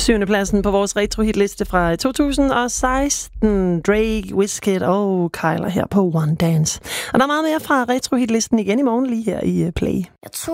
7. pladsen på vores retro-hitliste fra 2016. Drake, Wizkid og Kyler her på One Dance. Og der er meget mere fra retro-hitlisten igen i morgen lige her i Play.